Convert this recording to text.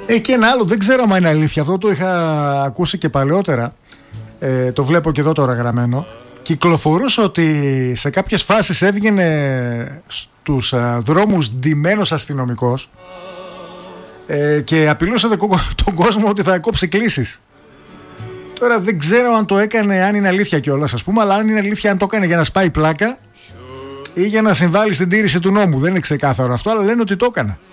Και ένα άλλο, δεν ξέρω αν είναι αλήθεια. Αυτό το είχα ακούσει και παλαιότερα. Το βλέπω και εδώ τώρα γραμμένο. Κυκλοφορούσε ότι σε κάποιες φάσεις έβγαινε στους δρόμους ντυμένος αστυνομικός και απειλούσε τον κόσμο ότι θα κόψει κλήσεις. Τώρα δεν ξέρω αν το έκανε, αν είναι αλήθεια κιόλας, ας πούμε, αλλά αν είναι αλήθεια, αν το έκανε για να σπάει πλάκα ή για να συμβάλλει στην τήρηση του νόμου. Δεν είναι ξεκάθαρο αυτό, αλλά λένε ότι το έκανε.